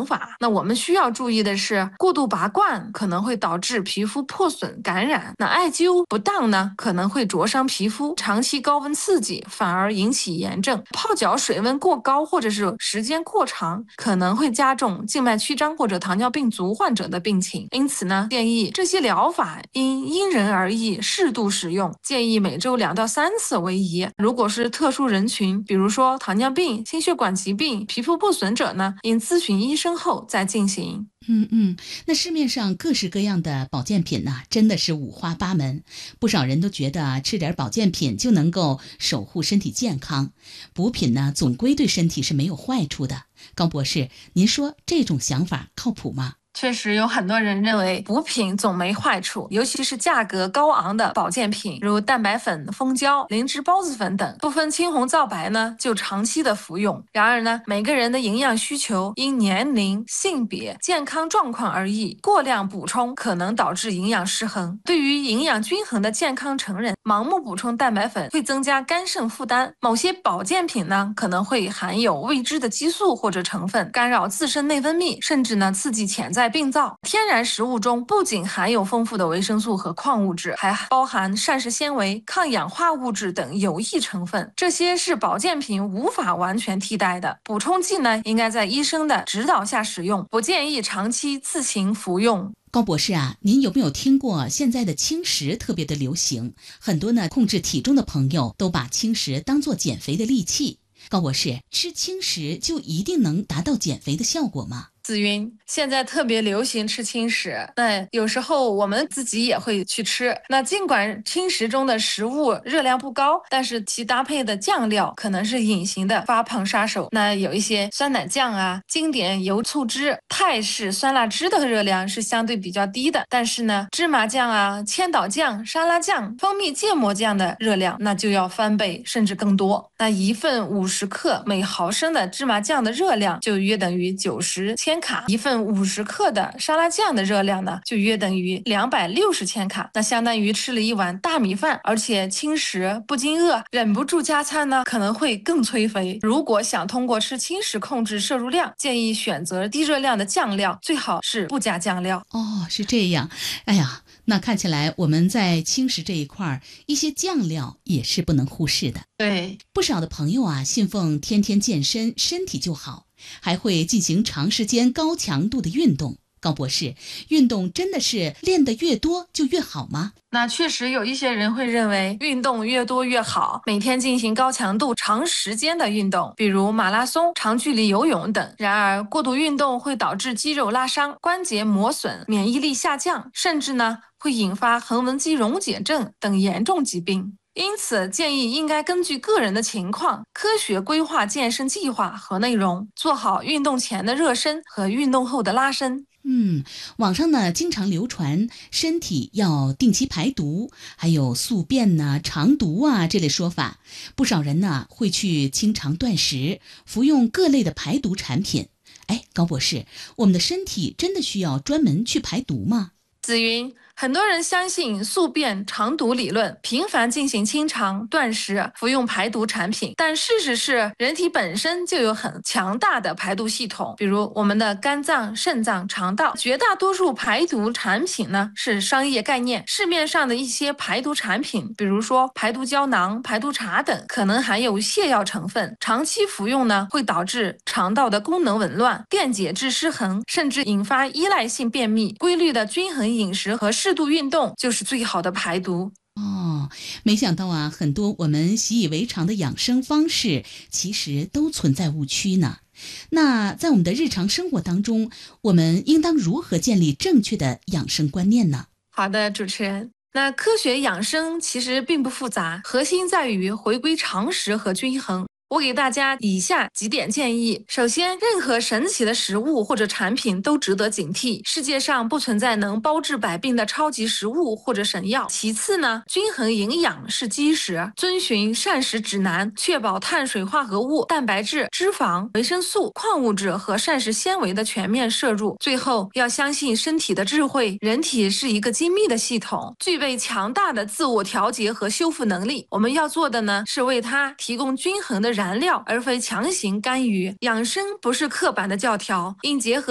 想法。那我们需要注意的是，过度拔罐可能会导致皮肤破损感染，那艾灸不当呢，可能会灼伤皮肤，长期高温刺激反而引起炎症。泡脚水温过高或者是时间过长，可能会加重静脉曲张或者糖尿病足患者的病情。因此呢，建议这些疗法应因人而异，适度使用，建议每周2到3次为宜。如果是特殊人群，比如说糖尿病、心血管疾病、皮肤破损者呢，应咨询医生后再进行。 那市面上各式各样的保健品呢，真的是五花八门。不少人都觉得吃点保健品就能够守护身体健康，补品呢总归对身体是没有坏处的。高博士，您说这种想法靠谱吗？ 确实有很多人认为补品总没坏处，尤其是价格高昂的保健品，如蛋白粉、蜂胶、灵芝孢子粉等，不分青红皂白呢，就长期的服用。然而呢，每个人的营养需求因年龄、性别、健康状况而异，过量补充可能导致营养失衡。对于营养均衡的健康成人，盲目补充蛋白粉会增加肝肾负担。某些保健品呢，可能会含有未知的激素或者成分，干扰自身内分泌，甚至呢刺激潜在病灶。天然食物中不仅含有丰富的维生素和矿物质，还包含膳食纤维、抗氧化物质等有益成分，这些是保健品无法完全替代的。补充剂呢，应该在医生的指导下使用，不建议长期自行服用。 高博士啊，您有没有听过现在的轻食特别的流行？很多呢控制体重的朋友都把轻食当作减肥的利器。高博士，吃轻食就一定能达到减肥的效果吗？ 紫云，现在特别流行吃轻食，那有时候我们自己也会去吃。那尽管轻食中的食物热量不高，但是其搭配的酱料可能是隐形的发胖杀手。那有一些酸奶酱啊、经典油醋汁、泰式酸辣汁的热量是相对比较低的，但是呢，芝麻酱啊、千岛酱、沙拉酱、蜂蜜芥末酱的热量那就要翻倍甚至更多。那一份50克每毫升的芝麻酱的热量就约等于90千卡，一份50克的沙拉酱的热量呢，就约等于260千卡，那相当于吃了一碗大米饭。而且轻食不禁饿，忍不住加餐呢，可能会更催肥。如果想通过吃轻食控制摄入量，建议选择低热量的酱料，最好是不加酱料。 哦，是这样。哎呀，那看起来我们在轻食这一块，一些酱料也是不能忽视的。 对， 不少的朋友啊，信奉天天健身，身体就好，还会进行长时间高强度的运动。高博士，运动真的是练得越多就越好吗？ 那确实有一些人会认为运动越多越好，每天进行高强度、长时间的运动，比如马拉松、长距离游泳等。然而，过度运动会导致肌肉拉伤、关节磨损、免疫力下降，甚至呢会引发横纹肌溶解症等严重疾病。因此，建议应该根据个人的情况，科学规划健身计划和内容，做好运动前的热身和运动后的拉伸。 网上呢经常流传身体要定期排毒，还有宿便呐、肠毒啊这类说法，不少人呢会去清肠断食，服用各类的排毒产品。哎，高博士，我们的身体真的需要专门去排毒吗？ 紫云，很多人相信宿便肠毒理论，频繁进行清肠断食，服用排毒产品。但事实是，人体本身就有很强大的排毒系统，比如我们的肝脏、肾脏、肠道。绝大多数排毒产品呢是商业概念，市面上的一些排毒产品，比如说排毒胶囊、排毒茶等，可能含有泻药成分，长期服用呢会导致肠道的功能紊乱、电解质失衡，甚至引发依赖性便秘。规律的均衡饮食和适度运动就是最好的排毒。 哦，没想到啊，很多我们习以为常的养生方式，其实都存在误区呢。那在我们的日常生活当中，我们应当如何建立正确的养生观念呢？ 好的，主持人。那科学养生其实并不复杂，核心在于回归常识和均衡。我给大家以下几点建议。首先，任何神奇的食物或者产品都值得警惕，世界上不存在能包治百病的超级食物或者神药。其次呢，均衡营养是基石，遵循膳食指南，确保碳水化合物、蛋白质、脂肪、维生素、矿物质和膳食纤维的全面摄入。最后，要相信身体的智慧，人体是一个精密的系统，具备强大的自我调节和修复能力。我们要做的呢，是为它提供均衡的燃料，而非强行干预。养生不是刻板的教条，应结合